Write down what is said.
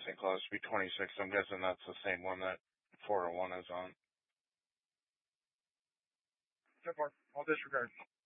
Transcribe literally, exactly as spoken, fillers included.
Saint Cloud Speed twenty-six. I'm guessing that's the same one that four oh one is on. So far, I'll disregard.